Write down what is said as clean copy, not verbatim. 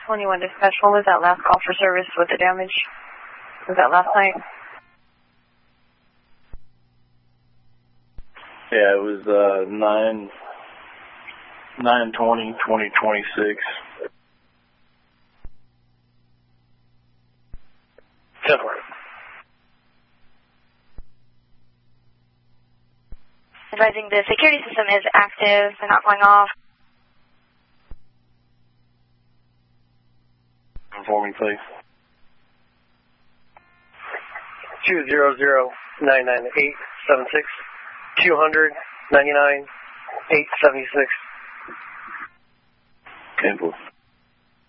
21 dispatch, when was that last call for service with the damage? Was that last night? Yeah, it was 9/20/2026. 10-4. Advising the security system is active and not going off. Informing, please. 200-998-76, 200-99-876. 10-4.